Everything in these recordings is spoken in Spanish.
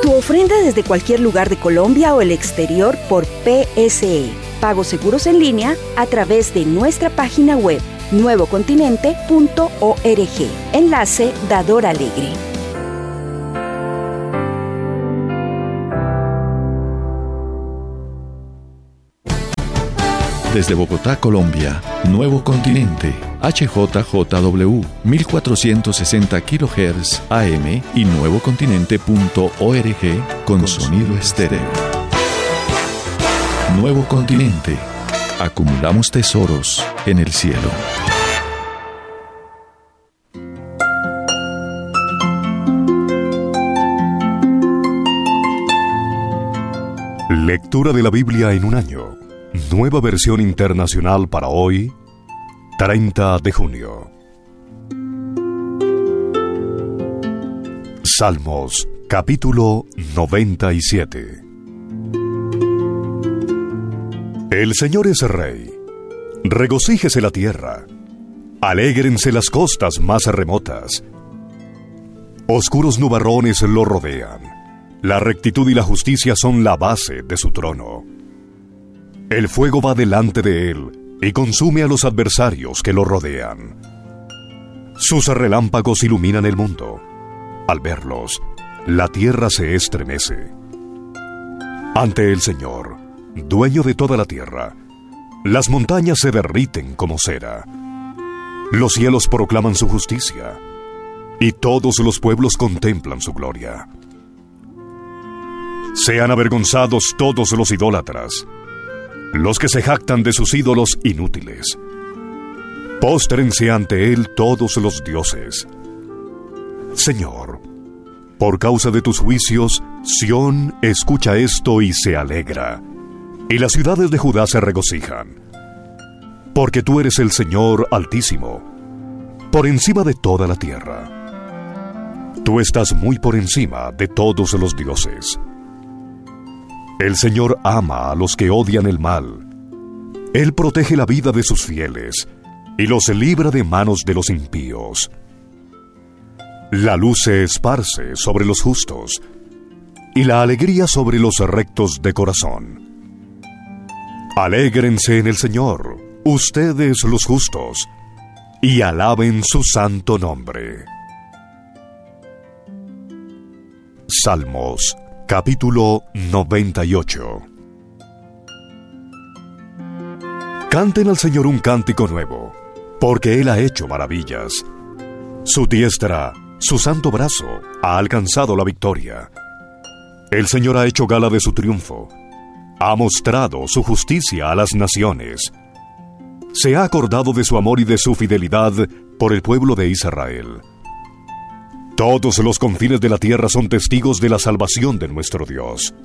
Tu ofrenda desde cualquier lugar de Colombia o el exterior por PSE. Pagos seguros en línea a través de nuestra página web nuevocontinente.org. Enlace Dador Alegre. Desde Bogotá, Colombia, Nuevo Continente, HJJW, 1460 kHz AM y nuevocontinente.org con sonido estéreo. Nuevo Continente. Acumulamos tesoros en el cielo. Lectura de la Biblia en un año. Nueva versión internacional para hoy, 30 de junio. Salmos, capítulo 97. El Señor es Rey. Regocíjese la tierra. Alégrense las costas más remotas. Oscuros nubarrones lo rodean. La rectitud y la justicia son la base de su trono. El fuego va delante de él y consume a los adversarios que lo rodean. Sus relámpagos iluminan el mundo. Al verlos, la tierra se estremece. Ante el Señor, dueño de toda la tierra, las montañas se derriten como cera. Los cielos proclaman su justicia, y todos los pueblos contemplan su gloria. Sean avergonzados todos los idólatras, los que se jactan de sus ídolos inútiles. Póstrense ante él todos los dioses. Señor, por causa de tus juicios, Sión escucha esto y se alegra, y las ciudades de Judá se regocijan. Porque tú eres el Señor Altísimo, por encima de toda la tierra. Tú estás muy por encima de todos los dioses. El Señor ama a los que odian el mal. Él protege la vida de sus fieles y los libra de manos de los impíos. La luz se esparce sobre los justos y la alegría sobre los rectos de corazón. Alégrense en el Señor, ustedes los justos, y alaben su santo nombre. Salmos, capítulo 98. Canten al Señor un cántico nuevo, porque Él ha hecho maravillas. Su diestra, su santo brazo, ha alcanzado la victoria. El Señor ha hecho gala de su triunfo. Ha mostrado su justicia a las naciones. Se ha acordado de su amor y de su fidelidad por el pueblo de Israel. Todos los confines de la tierra son testigos de la salvación de nuestro Dios.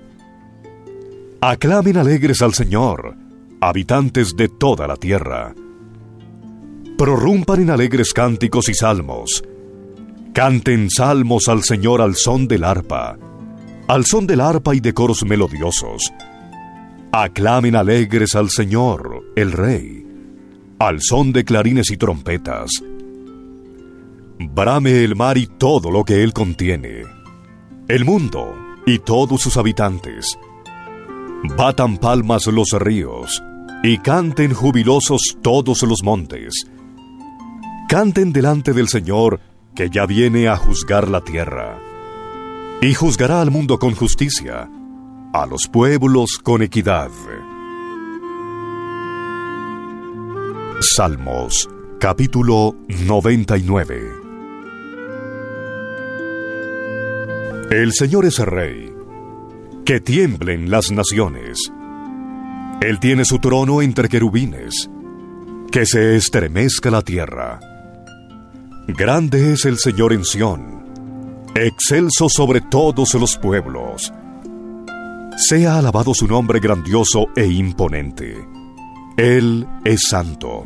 Aclamen alegres al Señor, habitantes de toda la tierra. Prorrumpan en alegres cánticos y salmos. Canten salmos al Señor al son del arpa y de coros melodiosos. Aclamen alegres al Señor, el Rey, al son de clarines y trompetas. Brame el mar y todo lo que él contiene, el mundo y todos sus habitantes. Batan palmas los ríos y canten jubilosos todos los montes. Canten delante del Señor, que ya viene a juzgar la tierra. Y juzgará al mundo con justicia, a los pueblos con equidad. Salmos, capítulo 99. El Señor es Rey. Que tiemblen las naciones. Él tiene su trono entre querubines. Que se estremezca la tierra. Grande es el Señor en Sión, excelso sobre todos los pueblos. Sea alabado su nombre grandioso e imponente. Él es santo.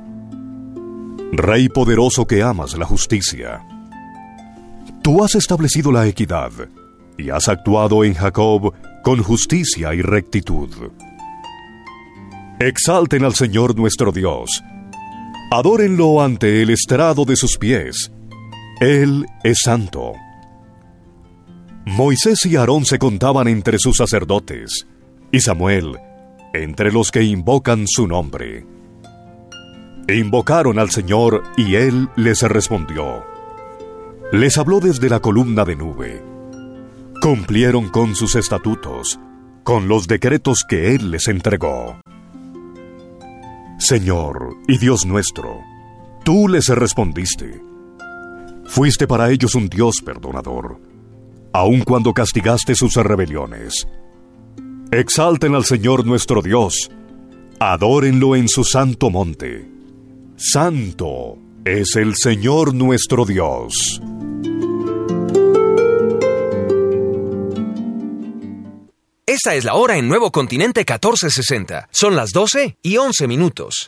Rey poderoso que amas la justicia. Tú has establecido la equidad y has actuado en Jacob con justicia y rectitud. Exalten al Señor nuestro Dios. Adórenlo ante el estrado de sus pies. Él es santo. Moisés y Aarón se contaban entre sus sacerdotes, y Samuel entre los que invocan su nombre. Invocaron al Señor y Él les respondió. Les habló desde la columna de nube. Cumplieron con sus estatutos, con los decretos que Él les entregó. Señor y Dios nuestro, tú les respondiste. Fuiste para ellos un Dios perdonador, aun cuando castigaste sus rebeliones. Exalten al Señor nuestro Dios, adórenlo en su santo monte. Santo es el Señor nuestro Dios. Esta es la hora en Nuevo Continente 1460. Son las 12:11.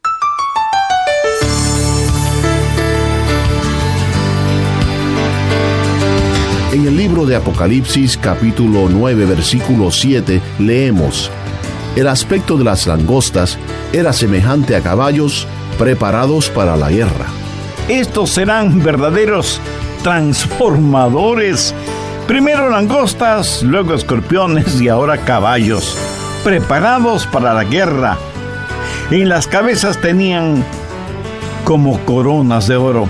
En el libro de Apocalipsis, capítulo 9, versículo 7, leemos: El aspecto de las langostas era semejante a caballos preparados para la guerra. Estos serán verdaderos transformadores. Primero langostas, luego escorpiones y ahora caballos, preparados para la guerra. En las cabezas tenían como coronas de oro.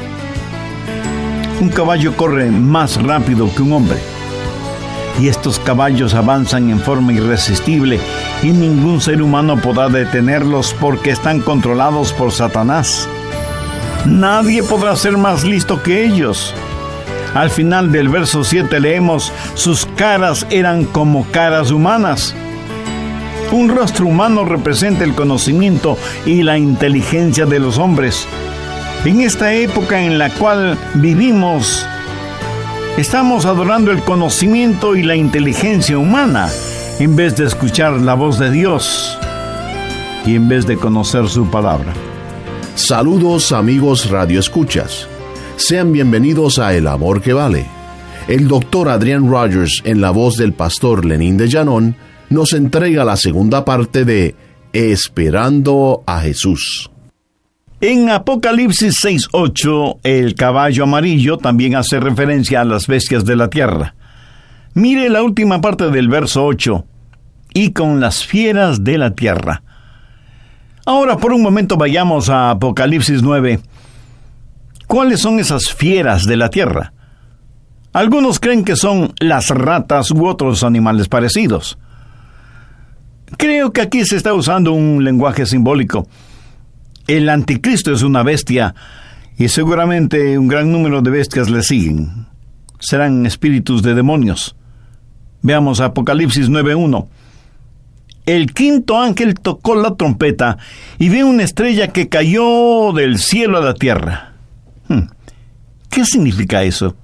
Un caballo corre más rápido que un hombre. Y estos caballos avanzan en forma irresistible y ningún ser humano podrá detenerlos porque están controlados por Satanás. Nadie podrá ser más listo que ellos. Al final del verso 7 leemos: sus caras eran como caras humanas. Un rostro humano representa el conocimiento y la inteligencia de los hombres. En esta época en la cual vivimos, estamos adorando el conocimiento y la inteligencia humana en vez de escuchar la voz de Dios y en vez de conocer su palabra. Saludos, amigos radioescuchas. Sean bienvenidos a El Amor que Vale. El doctor Adrian Rogers, en la voz del pastor Lenín de Llanón, nos entrega la segunda parte de Esperando a Jesús. En Apocalipsis 6:8, el caballo amarillo también hace referencia a las bestias de la tierra. Mire la última parte del verso 8: y con las fieras de la tierra. Ahora por un momento vayamos a Apocalipsis 9. ¿Cuáles son esas fieras de la tierra? Algunos creen que son las ratas u otros animales parecidos. Creo que aquí se está usando un lenguaje simbólico. El anticristo es una bestia y seguramente un gran número de bestias le siguen. Serán espíritus de demonios. Veamos Apocalipsis 9:1. El quinto ángel tocó la trompeta y vi una estrella que cayó del cielo a la tierra. ¿Qué significa eso?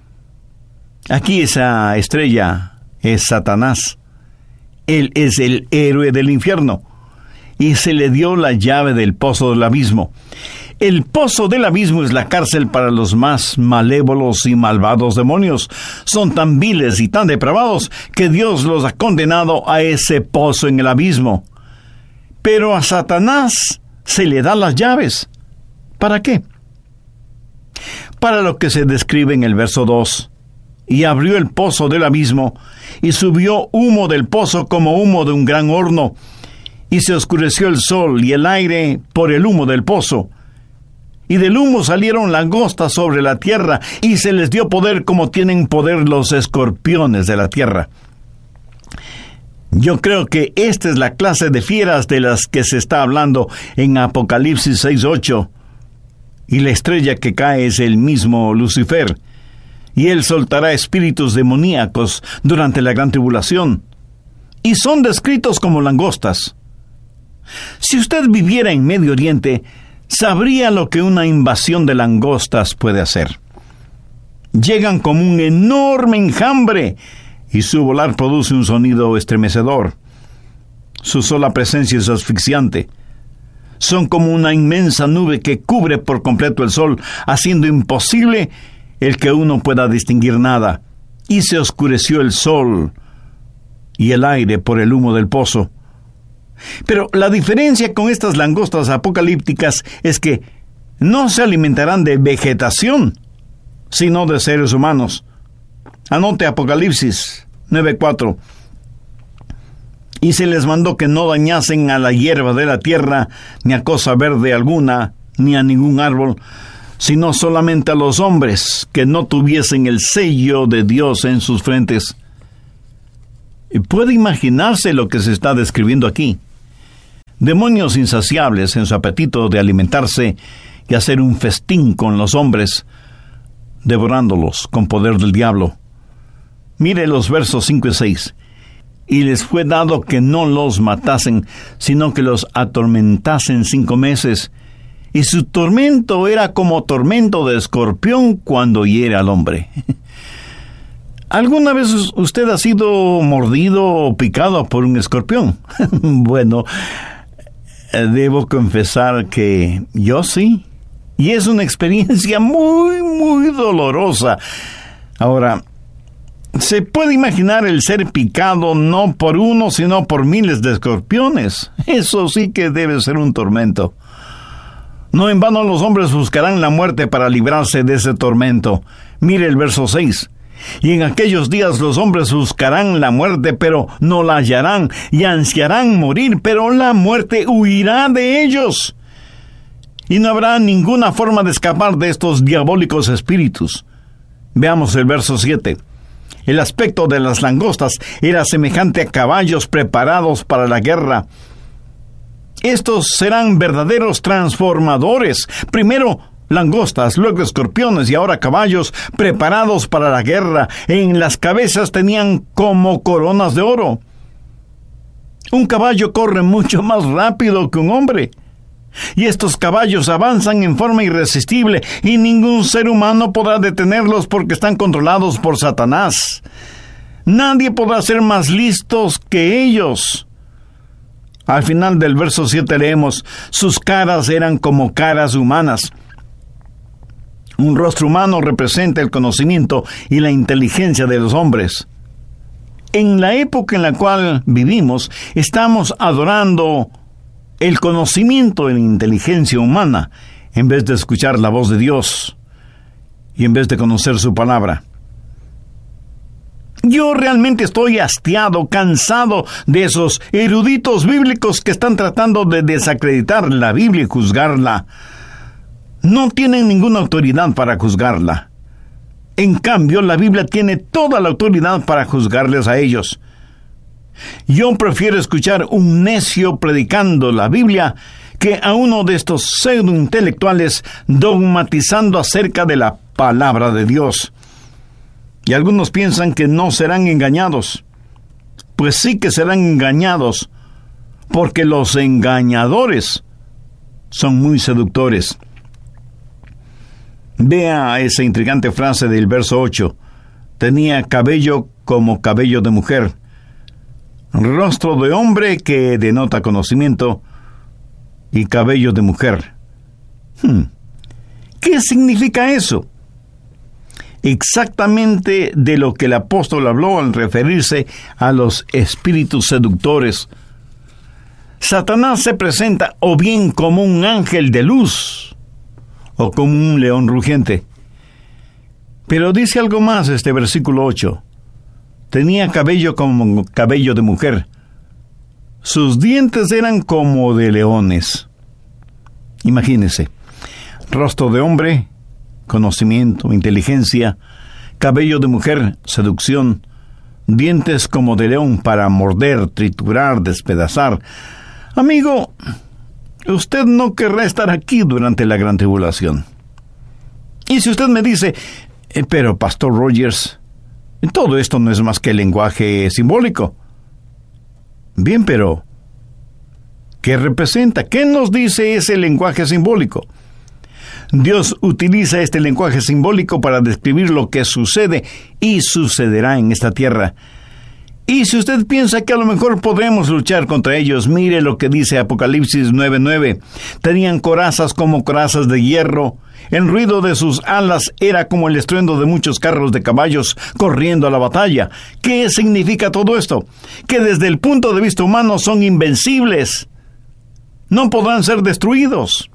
Aquí esa estrella es Satanás. Él es el héroe del infierno y se le dio la llave del pozo del abismo. El pozo del abismo es la cárcel para los más malévolos y malvados demonios. Son tan viles y tan depravados que Dios los ha condenado a ese pozo en el abismo. Pero a Satanás se le da las llaves. ¿Para qué? Para lo que se describe en el verso 2. Y abrió el pozo del abismo, y subió humo del pozo como humo de un gran horno, y se oscureció el sol y el aire por el humo del pozo. Y del humo salieron langostas sobre la tierra, y se les dio poder como tienen poder los escorpiones de la tierra. Yo creo que esta es la clase de fieras de las que se está hablando en Apocalipsis 6:8. Y la estrella que cae es el mismo Lucifer, y él soltará espíritus demoníacos durante la gran tribulación, y son descritos como langostas. Si usted viviera en Medio Oriente, sabría lo que una invasión de langostas puede hacer. Llegan como un enorme enjambre, y su volar produce un sonido estremecedor. Su sola presencia es asfixiante. Son como una inmensa nube que cubre por completo el sol, haciendo imposible el que uno pueda distinguir nada. Y se oscureció el sol y el aire por el humo del pozo. Pero la diferencia con estas langostas apocalípticas es que no se alimentarán de vegetación, sino de seres humanos. Anote Apocalipsis 9:4. Y se les mandó que no dañasen a la hierba de la tierra, ni a cosa verde alguna, ni a ningún árbol, sino solamente a los hombres que no tuviesen el sello de Dios en sus frentes. ¿Puede imaginarse lo que se está describiendo aquí? Demonios insaciables en su apetito de alimentarse y hacer un festín con los hombres, devorándolos con poder del diablo. Mire los versos 5 y 6. Y les fue dado que no los matasen, sino que los atormentasen 5 meses. Y su tormento era como tormento de escorpión cuando hiere al hombre. ¿Alguna vez usted ha sido mordido o picado por un escorpión? Bueno, debo confesar que yo sí. Y es una experiencia muy, muy dolorosa. Ahora, ¿se puede imaginar el ser picado no por uno, sino por miles de escorpiones? Eso sí que debe ser un tormento. No en vano los hombres buscarán la muerte para librarse de ese tormento. Mire el verso 6. Y en aquellos días los hombres buscarán la muerte, pero no la hallarán, y ansiarán morir, pero la muerte huirá de ellos. Y no habrá ninguna forma de escapar de estos diabólicos espíritus. Veamos el verso 7. El aspecto de las langostas era semejante a caballos preparados para la guerra. Estos serán verdaderos transformadores. Primero langostas, luego escorpiones y ahora caballos preparados para la guerra. En las cabezas tenían como coronas de oro. Un caballo corre mucho más rápido que un hombre. Y estos caballos avanzan en forma irresistible y ningún ser humano podrá detenerlos porque están controlados por Satanás. Nadie podrá ser más listos que ellos. Al final del verso 7 leemos: sus caras eran como caras humanas. Un rostro humano representa el conocimiento y la inteligencia de los hombres. En la época en la cual vivimos, estamos adorando el conocimiento y la inteligencia humana en vez de escuchar la voz de Dios y en vez de conocer su palabra. Yo realmente estoy hastiado, cansado de esos eruditos bíblicos que están tratando de desacreditar la Biblia y juzgarla. No tienen ninguna autoridad para juzgarla. En cambio, la Biblia tiene toda la autoridad para juzgarles a ellos. Yo prefiero escuchar un necio predicando la Biblia que a uno de estos pseudointelectuales dogmatizando acerca de la palabra de Dios. Y algunos piensan que no serán engañados. Pues sí que serán engañados, porque los engañadores son muy seductores. Vea esa intrigante frase del verso 8. Tenía cabello como cabello de mujer, rostro de hombre que denota conocimiento y cabello de mujer. ¿Qué significa eso? Exactamente de lo que el apóstol habló al referirse a los espíritus seductores. Satanás se presenta o bien como un ángel de luz o como un león rugiente. Pero dice algo más este versículo 8. Tenía cabello como cabello de mujer. Sus dientes eran como de leones. Imagínese. Rostro de hombre, conocimiento, inteligencia. Cabello de mujer, seducción. Dientes como de león para morder, triturar, despedazar. Amigo, usted no querrá estar aquí durante la gran tribulación. Y si usted me dice, pero Pastor Rogers, todo esto no es más que lenguaje simbólico. Bien, pero ¿qué representa? ¿Qué nos dice ese lenguaje simbólico? Dios utiliza este lenguaje simbólico para describir lo que sucede y sucederá en esta tierra. Y si usted piensa que a lo mejor podremos luchar contra ellos, mire lo que dice Apocalipsis 9:9. Tenían corazas como corazas de hierro. El ruido de sus alas era como el estruendo de muchos carros de caballos corriendo a la batalla. ¿Qué significa todo esto? Que desde el punto de vista humano son invencibles. No podrán ser destruidos.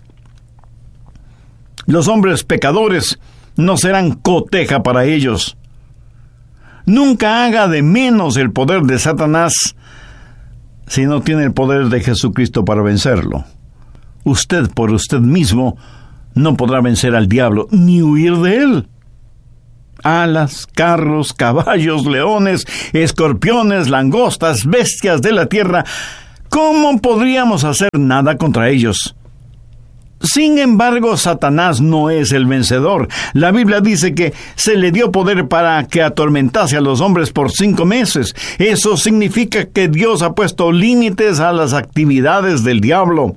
Los hombres pecadores no serán coteja para ellos. Nunca haga de menos el poder de Satanás si no tiene el poder de Jesucristo para vencerlo. Usted por usted mismo no podrá vencer al diablo ni huir de él. Alas, carros, caballos, leones, escorpiones, langostas, bestias de la tierra, ¿cómo podríamos hacer nada contra ellos? Sin embargo, Satanás no es el vencedor. La Biblia dice que se le dio poder para que atormentase a los hombres por 5 meses. Eso significa que Dios ha puesto límites a las actividades del diablo.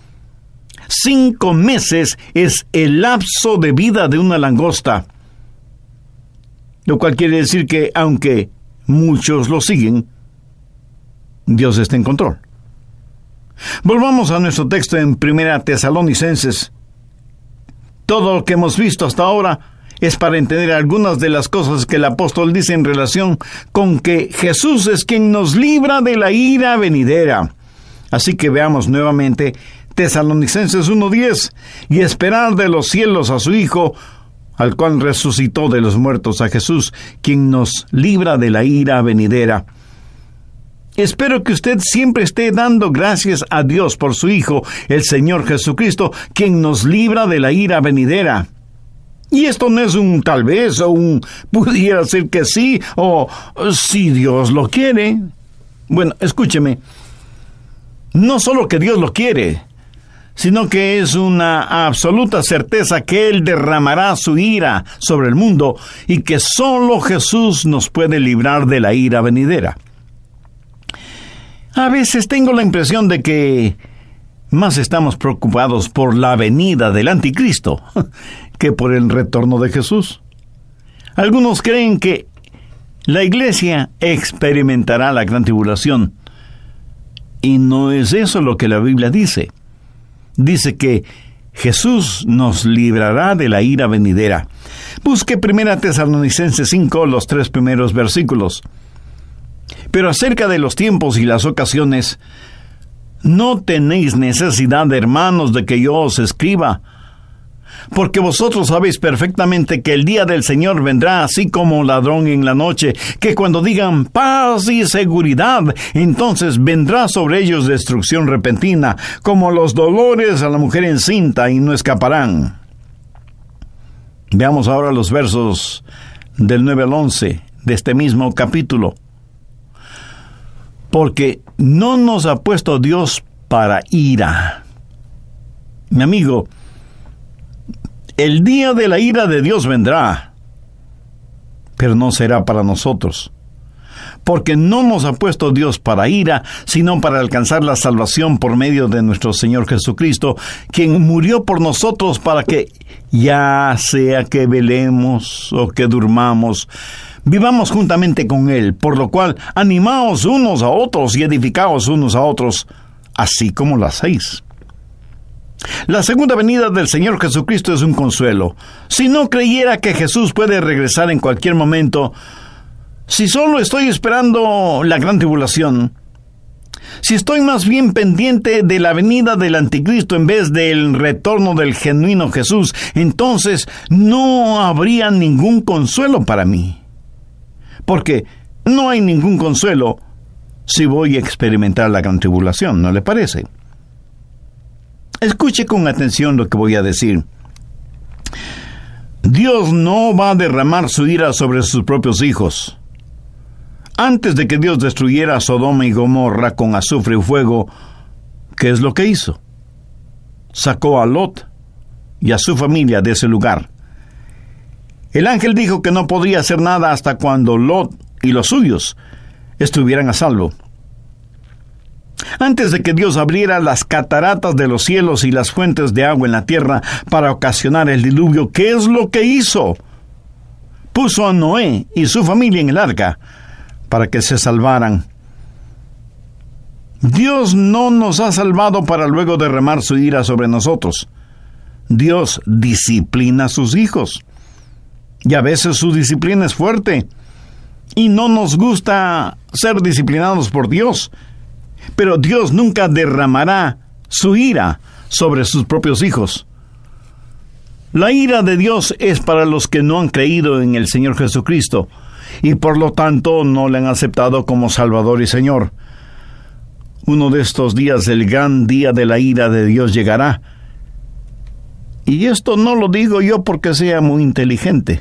5 meses es el lapso de vida de una langosta, lo cual quiere decir que, aunque muchos lo siguen, Dios está en control. Volvamos a nuestro texto en 1 Tesalonicenses. Todo lo que hemos visto hasta ahora es para entender algunas de las cosas que el apóstol dice en relación con que Jesús es quien nos libra de la ira venidera. Así que veamos nuevamente Tesalonicenses 1:10, y esperar de los cielos a su Hijo, al cual resucitó de los muertos, a Jesús, quien nos libra de la ira venidera. Espero que usted siempre esté dando gracias a Dios por su Hijo, el Señor Jesucristo, quien nos libra de la ira venidera. Y esto no es un tal vez, o un pudiera ser que sí, o si Dios lo quiere. Bueno, escúcheme, no solo que Dios lo quiere, sino que es una absoluta certeza que Él derramará su ira sobre el mundo y que solo Jesús nos puede librar de la ira venidera. A veces tengo la impresión de que más estamos preocupados por la venida del anticristo que por el retorno de Jesús. Algunos creen que la iglesia experimentará la gran tribulación, y no es eso lo que la Biblia dice. Dice que Jesús nos librará de la ira venidera. Busque 1 Tesalonicenses 5, los 3 primeros versículos. Pero acerca de los tiempos y las ocasiones, no tenéis necesidad, hermanos, de que yo os escriba, porque vosotros sabéis perfectamente que el día del Señor vendrá así como ladrón en la noche, que cuando digan paz y seguridad, entonces vendrá sobre ellos destrucción repentina, como los dolores a la mujer encinta, y no escaparán. Veamos ahora los versos del 9 al 11 de este mismo capítulo. Porque no nos ha puesto Dios para ira. Mi amigo, el día de la ira de Dios vendrá, pero no será para nosotros. Porque no nos ha puesto Dios para ira, sino para alcanzar la salvación por medio de nuestro Señor Jesucristo, quien murió por nosotros para que, ya sea que velemos o que durmamos, vivamos juntamente con Él, por lo cual animaos unos a otros y edificaos unos a otros, así como lo hacéis. La segunda venida del Señor Jesucristo es un consuelo. Si no creyera que Jesús puede regresar en cualquier momento, si solo estoy esperando la gran tribulación, si estoy más bien pendiente de la venida del anticristo en vez del retorno del genuino Jesús, entonces no habría ningún consuelo para mí. Porque no hay ningún consuelo si voy a experimentar la gran tribulación, ¿no le parece? Escuche con atención lo que voy a decir. Dios no va a derramar su ira sobre sus propios hijos. Antes de que Dios destruyera Sodoma y Gomorra con azufre y fuego, ¿qué es lo que hizo? Sacó a Lot y a su familia de ese lugar. El ángel dijo que no podría hacer nada hasta cuando Lot y los suyos estuvieran a salvo. Antes de que Dios abriera las cataratas de los cielos y las fuentes de agua en la tierra para ocasionar el diluvio, ¿qué es lo que hizo? Puso a Noé y su familia en el arca para que se salvaran. Dios no nos ha salvado para luego derramar su ira sobre nosotros. Dios disciplina a sus hijos. Y a veces su disciplina es fuerte. Y no nos gusta ser disciplinados por Dios. Pero Dios nunca derramará su ira sobre sus propios hijos. La ira de Dios es para los que no han creído en el Señor Jesucristo. y por lo tanto no le han aceptado como Salvador y Señor. Uno de estos días, el gran día de la ira de Dios llegará. Y esto no lo digo yo porque sea muy inteligente,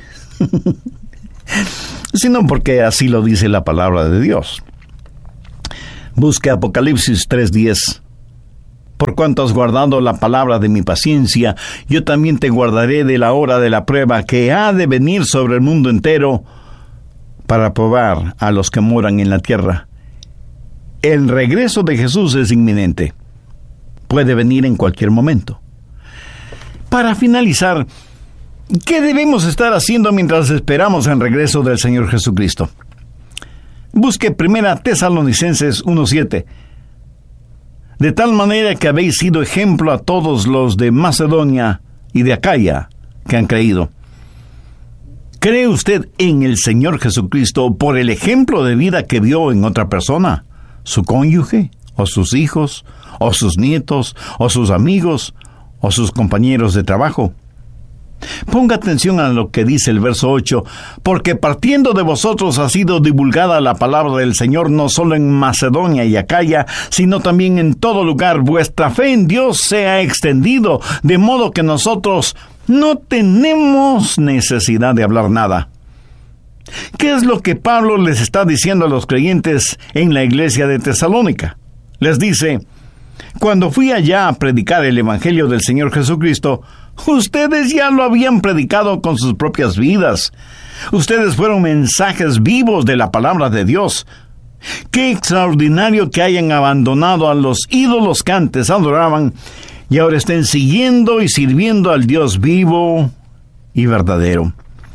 sino porque así lo dice la palabra de Dios. Busque Apocalipsis 3:10. Por cuanto has guardado la palabra de mi paciencia, yo también te guardaré de la hora de la prueba que ha de venir sobre el mundo entero para probar a los que moran en la tierra. El regreso de Jesús es inminente. Puede venir en cualquier momento. Para finalizar, ¿qué debemos estar haciendo mientras esperamos el regreso del Señor Jesucristo? Busque 1 Tesalonicenses 1:7. De tal manera que habéis sido ejemplo a todos los de Macedonia y de Acaya que han creído. ¿Cree usted en el Señor Jesucristo por el ejemplo de vida que vio en otra persona? ¿Su cónyuge? ¿O sus hijos? ¿O sus nietos? ¿O sus amigos? ¿O sus compañeros de trabajo? Ponga atención a lo que dice el verso 8, porque partiendo de vosotros ha sido divulgada la palabra del Señor no solo en Macedonia y Acaya, sino también en todo lugar. Vuestra fe en Dios se ha extendido, de modo que nosotros no tenemos necesidad de hablar nada. ¿Qué es lo que Pablo les está diciendo a los creyentes en la iglesia de Tesalónica? Les dice: cuando fui allá a predicar el Evangelio del Señor Jesucristo, ustedes ya lo habían predicado con sus propias vidas. Ustedes fueron mensajes vivos de la palabra de Dios. Qué extraordinario que hayan abandonado a los ídolos que antes adoraban y ahora estén siguiendo y sirviendo al Dios vivo y verdadero.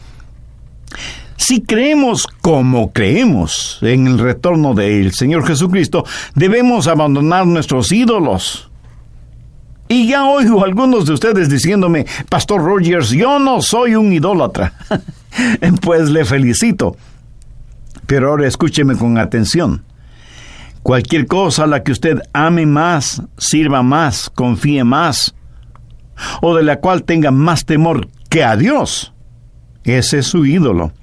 Si creemos como creemos en el retorno del Señor Jesucristo, debemos abandonar nuestros ídolos. Y ya oigo a algunos de ustedes diciéndome: Pastor Rogers, yo no soy un idólatra. Pues le felicito. Pero ahora escúcheme con atención. Cualquier cosa a la que usted ame más, sirva más, confíe más, o de la cual tenga más temor que a Dios, ese es su ídolo.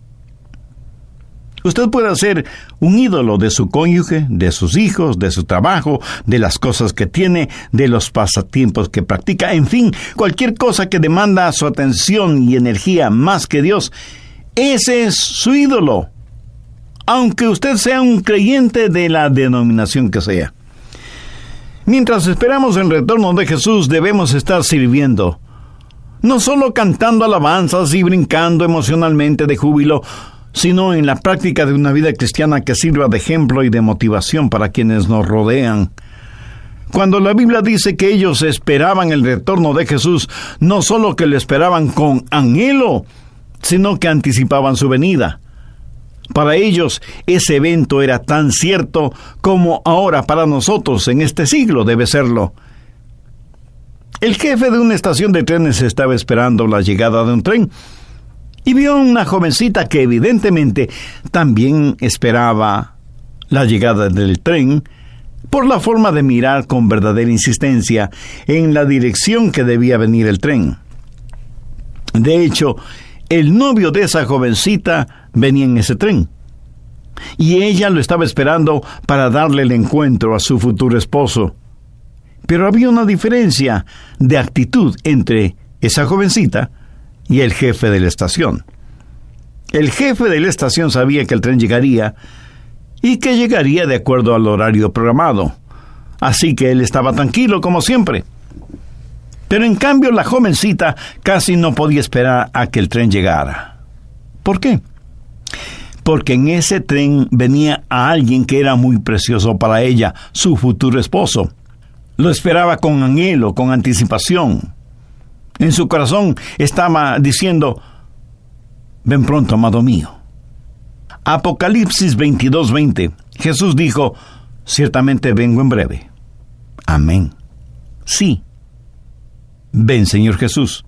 Usted puede ser un ídolo de su cónyuge, de sus hijos, de su trabajo, de las cosas que tiene, de los pasatiempos que practica, en fin, cualquier cosa que demanda su atención y energía más que Dios. Ese es su ídolo, aunque usted sea un creyente de la denominación que sea. Mientras esperamos el retorno de Jesús, debemos estar sirviendo, no solo cantando alabanzas y brincando emocionalmente de júbilo, sino en la práctica de una vida cristiana que sirva de ejemplo y de motivación para quienes nos rodean. Cuando la Biblia dice que ellos esperaban el retorno de Jesús, no solo que lo esperaban con anhelo, sino que anticipaban su venida. Para ellos, ese evento era tan cierto como ahora para nosotros en este siglo debe serlo. El jefe de una estación de trenes estaba esperando la llegada de un tren y vio a una jovencita que evidentemente también esperaba la llegada del tren por la forma de mirar con verdadera insistencia en la dirección que debía venir el tren. De hecho, el novio de esa jovencita venía en ese tren, y ella lo estaba esperando para darle el encuentro a su futuro esposo. Pero había una diferencia de actitud entre esa jovencita y el jefe de la estación. El jefe de la estación sabía que el tren llegaría y que llegaría de acuerdo al horario programado, así que él estaba tranquilo como siempre. Pero en cambio la jovencita casi no podía esperar a que el tren llegara. ¿Por qué? Porque en ese tren venía a alguien que era muy precioso para ella, su futuro esposo. Lo esperaba con anhelo, con anticipación. En su corazón estaba diciendo: ven pronto, amado mío. Apocalipsis 22:20. Jesús dijo: ciertamente vengo en breve. Amén. Sí. Ven, Señor Jesús.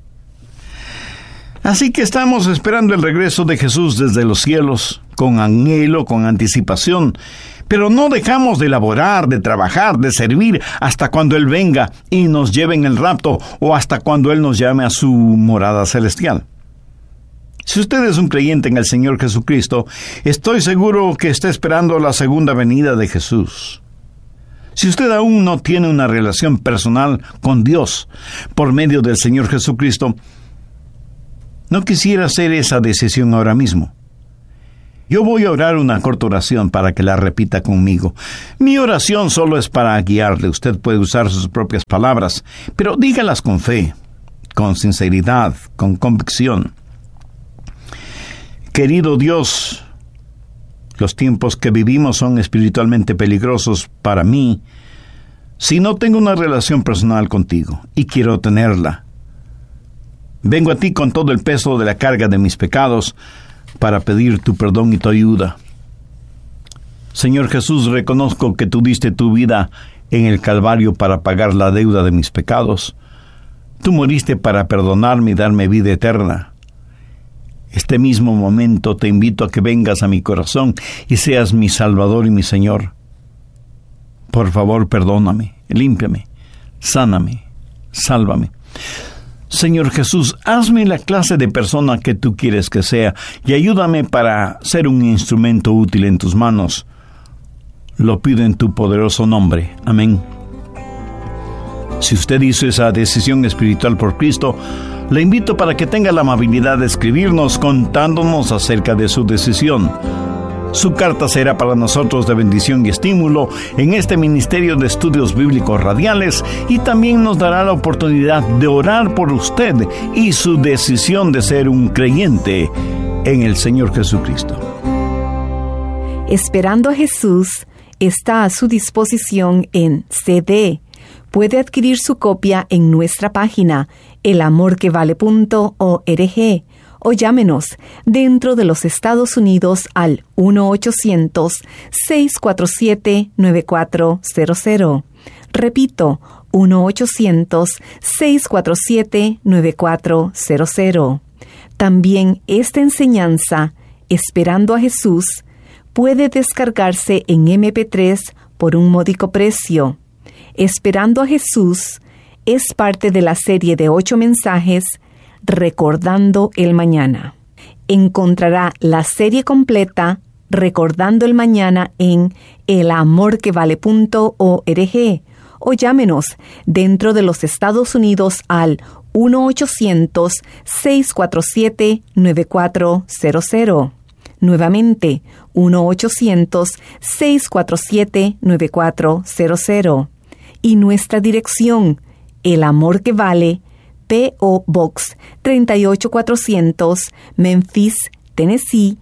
Así que estamos esperando el regreso de Jesús desde los cielos, con anhelo, con anticipación, pero no dejamos de laborar, de trabajar, de servir hasta cuando Él venga y nos lleve en el rapto, o hasta cuando Él nos llame a su morada celestial. Si usted es un creyente en el Señor Jesucristo, estoy seguro que está esperando la segunda venida de Jesús. Si usted aún no tiene una relación personal con Dios por medio del Señor Jesucristo, no quisiera hacer esa decisión ahora mismo. Yo voy a orar una corta oración para que la repita conmigo. Mi oración solo es para guiarle. Usted puede usar sus propias palabras, pero dígalas con fe, con sinceridad, con convicción. Querido Dios, los tiempos que vivimos son espiritualmente peligrosos para mí si no tengo una relación personal contigo, y quiero tenerla. Vengo a ti con todo el peso de la carga de mis pecados para pedir tu perdón y tu ayuda. Señor Jesús, reconozco que tú diste tu vida en el Calvario para pagar la deuda de mis pecados. Tú moriste para perdonarme y darme vida eterna. Este mismo momento te invito a que vengas a mi corazón y seas mi Salvador y mi Señor. Por favor, perdóname, límpiame, sáname, sálvame. Señor Jesús, hazme la clase de persona que tú quieres que sea y ayúdame para ser un instrumento útil en tus manos. Lo pido en tu poderoso nombre. Amén. Si usted hizo esa decisión espiritual por Cristo, le invito para que tenga la amabilidad de escribirnos contándonos acerca de su decisión. Su carta será para nosotros de bendición y estímulo en este Ministerio de Estudios Bíblicos Radiales, y también nos dará la oportunidad de orar por usted y su decisión de ser un creyente en el Señor Jesucristo. Esperando a Jesús está a su disposición en CD. Puede adquirir su copia en nuestra página elamorquevale.org o llámenos dentro de los Estados Unidos al 1-800-647-9400. Repito, 1-800-647-9400. También esta enseñanza, Esperando a Jesús, puede descargarse en MP3 por un módico precio. Esperando a Jesús es parte de la serie de 8 mensajes Recordando el Mañana. Encontrará la serie completa Recordando el Mañana en elamorquevale.org o llámenos dentro de los Estados Unidos al 1-800-647-9400. Nuevamente, 1-800-647-9400. Y nuestra dirección, El Amor que Vale, P.O. Box 38400, Memphis, Tennessee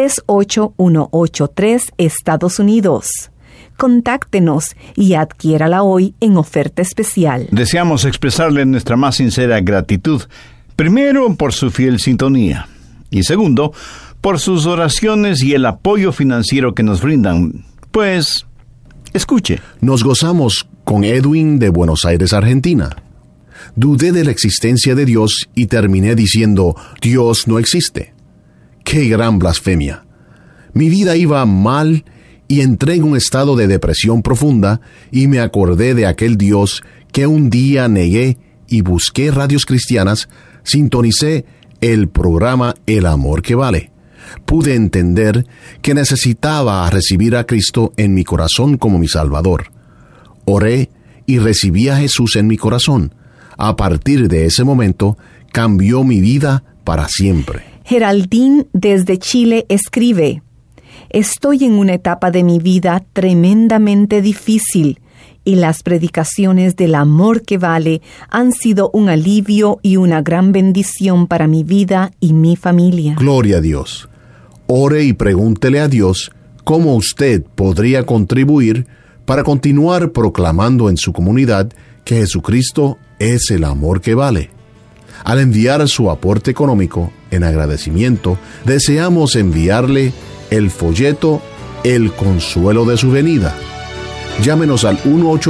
38183, Estados Unidos. Contáctenos y adquiérala hoy en oferta especial. Deseamos expresarle nuestra más sincera gratitud, primero por su fiel sintonía y segundo, por sus oraciones y el apoyo financiero que nos brindan. Pues, escuche. Nos gozamos con Edwin de Buenos Aires, Argentina. Dudé de la existencia de Dios y terminé diciendo, Dios no existe. ¡Qué gran blasfemia! Mi vida iba mal y entré en un estado de depresión profunda y me acordé de aquel Dios que un día negué y busqué radios cristianas, sintonicé el programa El Amor que Vale. Pude entender que necesitaba recibir a Cristo en mi corazón como mi Salvador. Oré y recibí a Jesús en mi corazón. A partir de ese momento, cambió mi vida para siempre. Geraldine desde Chile escribe: Estoy en una etapa de mi vida tremendamente difícil y las predicaciones del amor que vale han sido un alivio y una gran bendición para mi vida y mi familia. Gloria a Dios. Ore y pregúntele a Dios cómo usted podría contribuir para continuar proclamando en su comunidad que Jesucristo es el amor que vale. Al enviar su aporte económico, en agradecimiento, deseamos enviarle el folleto El Consuelo de su Venida. Llámenos al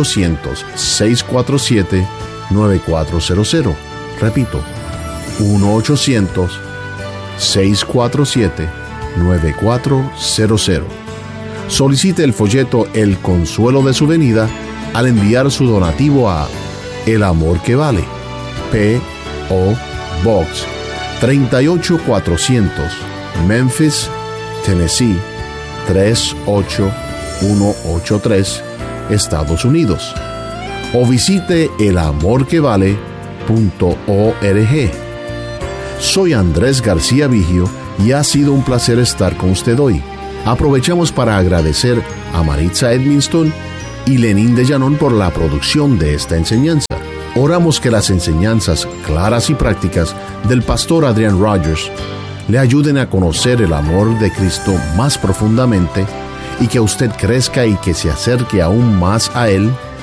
1-800-647-9400. Repito, 1-800-647-9400. Solicite el folleto El Consuelo de su Venida al enviar su donativo a El Amor que Vale, P.O. Box 38400, Memphis, Tennessee 38183, Estados Unidos. O visite elamorquevale.org. Soy Andrés García Vigio y ha sido un placer estar con usted hoy. Aprovechamos para agradecer a Maritza Edmiston y Lenín de Llanón por la producción de esta enseñanza. Oramos que las enseñanzas claras y prácticas del pastor Adrian Rogers le ayuden a conocer el amor de Cristo más profundamente y que usted crezca y que se acerque aún más a Él